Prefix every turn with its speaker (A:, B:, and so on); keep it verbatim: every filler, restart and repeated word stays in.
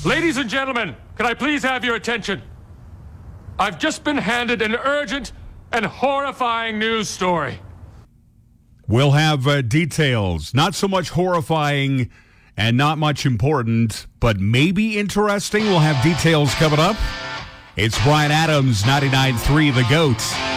A: Ladies and gentlemen, can I please have your attention? I've just been handed an urgent and horrifying news story.
B: We'll have uh, details. Not so much horrifying and not much important, but maybe interesting. We'll have details coming up. It's Brian Adams, ninety-nine point three The Goat.